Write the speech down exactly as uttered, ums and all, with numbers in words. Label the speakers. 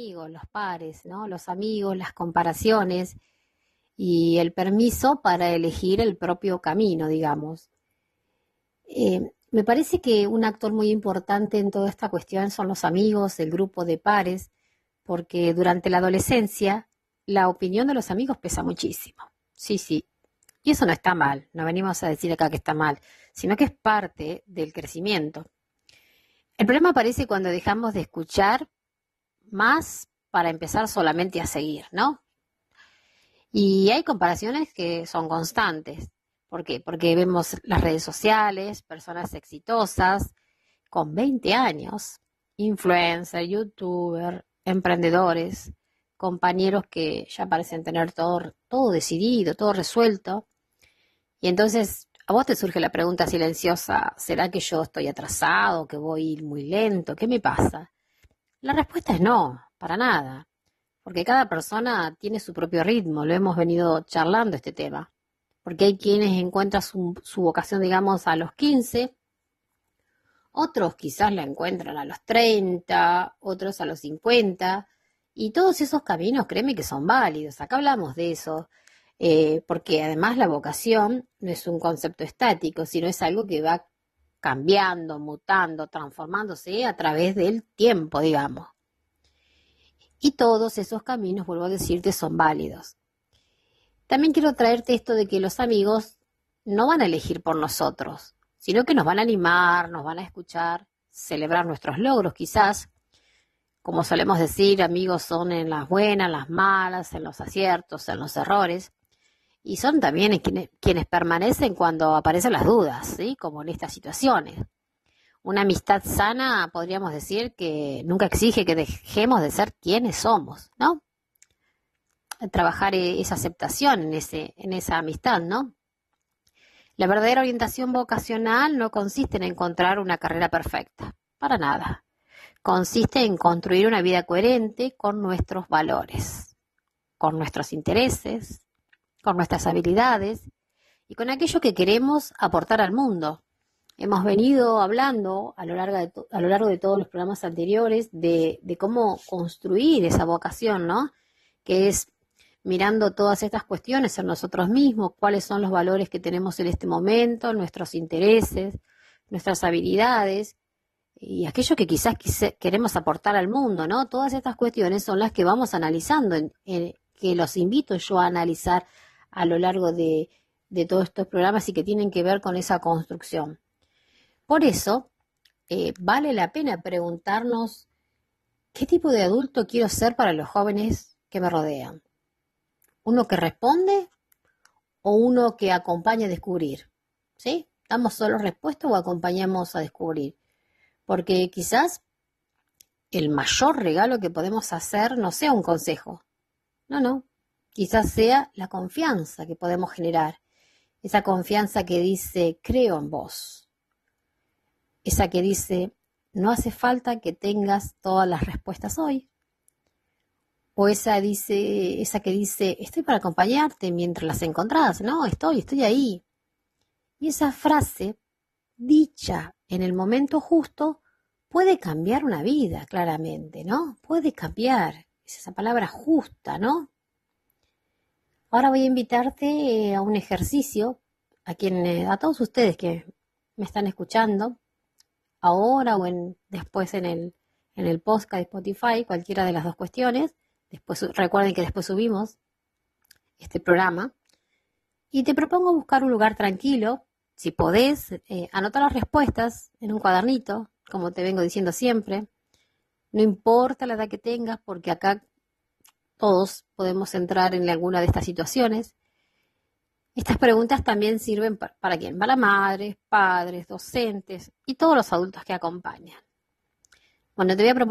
Speaker 1: amigos, los pares, ¿no? Los amigos, las comparaciones y el permiso para elegir el propio camino, digamos. Eh, me parece que un actor muy importante en toda esta cuestión son los amigos, el grupo de pares, porque durante la adolescencia la opinión de los amigos pesa muchísimo. Sí, sí. Y eso no está mal, no venimos a decir acá que está mal, sino que es parte del crecimiento. El problema aparece cuando dejamos de escuchar más para empezar solamente a seguir, ¿no? Y hay comparaciones que son constantes. ¿Por qué? Porque vemos las redes sociales, personas exitosas con veinte años, influencers, youtubers, emprendedores, compañeros que ya parecen tener todo, todo decidido, todo resuelto. Y entonces a vos te surge la pregunta silenciosa, ¿será que yo estoy atrasado, que voy muy lento? ¿Qué me pasa? La respuesta es no, para nada, porque cada persona tiene su propio ritmo, lo hemos venido charlando este tema, porque hay quienes encuentran su, su vocación, digamos, a los quince, otros quizás la encuentran a los treinta, otros a los cincuenta, y todos esos caminos, créeme que son válidos, acá hablamos de eso, eh, porque además la vocación no es un concepto estático, sino es algo que va cambiando, mutando, transformándose a través del tiempo, digamos. Y todos esos caminos, vuelvo a decirte, son válidos. También quiero traerte esto de que los amigos no van a elegir por nosotros, sino que nos van a animar, nos van a escuchar, celebrar nuestros logros quizás. Como solemos decir, amigos son en las buenas, en las malas, en los aciertos, en los errores. Y son también quienes, quienes permanecen cuando aparecen las dudas, ¿sí? Como en estas situaciones. Una amistad sana, podríamos decir, que nunca exige que dejemos de ser quienes somos, ¿no? Trabajar esa aceptación en, ese, en esa amistad, ¿no? La verdadera orientación vocacional no consiste en encontrar una carrera perfecta, para nada. Consiste en construir una vida coherente con nuestros valores, con nuestros intereses, con nuestras habilidades y con aquello que queremos aportar al mundo. Hemos venido hablando a lo largo de, to- a lo largo de todos los programas anteriores de, de cómo construir esa vocación, ¿no? Que es mirando todas estas cuestiones en nosotros mismos, cuáles son los valores que tenemos en este momento, nuestros intereses, nuestras habilidades y aquello que quizás quise- queremos aportar al mundo, ¿no? Todas estas cuestiones son las que vamos analizando, en, en- que los invito yo a analizar a lo largo de, de todos estos programas y que tienen que ver con esa construcción. Por eso, eh, vale la pena preguntarnos qué tipo de adulto quiero ser para los jóvenes que me rodean. ¿Uno que responde o uno que acompaña a descubrir? ¿Sí? ¿Damos solo respuesta o acompañamos a descubrir? Porque quizás el mayor regalo que podemos hacer no sea un consejo. No, no. Quizás sea la confianza que podemos generar. Esa confianza que dice, creo en vos. Esa que dice, no hace falta que tengas todas las respuestas hoy. O esa dice, esa que dice, estoy para acompañarte mientras las encontrás. No, estoy, estoy ahí. Y esa frase, dicha en el momento justo, puede cambiar una vida, claramente, ¿no? Puede cambiar. Es esa palabra justa, ¿no? Ahora voy a invitarte eh, a un ejercicio, a quien, eh, a todos ustedes que me están escuchando, ahora o en, después en el, en el podcast de Spotify, cualquiera de las dos cuestiones. Después, recuerden que después subimos este programa. Y te propongo buscar un lugar tranquilo, si podés, eh, anotar las respuestas en un cuadernito, como te vengo diciendo siempre. No importa la edad que tengas, porque acá todos podemos entrar en alguna de estas situaciones. Estas preguntas también sirven para, ¿para quién? Para madres, padres, docentes y todos los adultos que acompañan. Bueno, te voy a proponer